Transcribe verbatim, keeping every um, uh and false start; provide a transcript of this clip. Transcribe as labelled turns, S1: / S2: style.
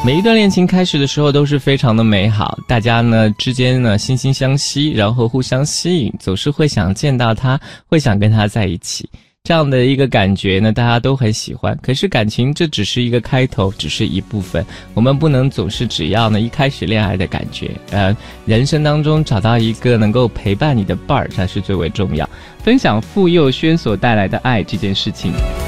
S1: 每一段恋情开始的时候都是非常的美好，大家呢之间呢惺惺相惜，然后互相吸引，总是会想见到他，会想跟他在一起。这样的一个感觉呢，大家都很喜欢。可是感情这只是一个开头，只是一部分。我们不能总是只要呢一开始恋爱的感觉，呃，人生当中找到一个能够陪伴你的伴儿才是最为重要。分享傅佑轩所带来的爱这件事情。